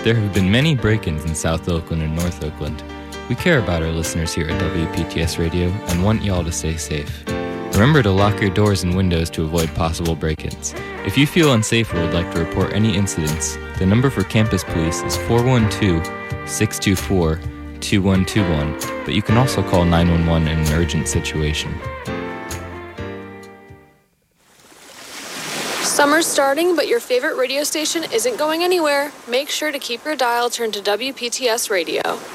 There have been many break-ins in South Oakland and North Oakland. We care about our listeners here at WPTS Radio and want y'all to stay safe. Remember to lock your doors and windows to avoid possible break-ins. If you feel unsafe or would like to report any incidents, the number for campus police is 412-624-2121, but you can also call 911 in an urgent situation. Summer's starting, but your favorite radio station isn't going anywhere. Make sure to keep your dial turned to WPTS Radio.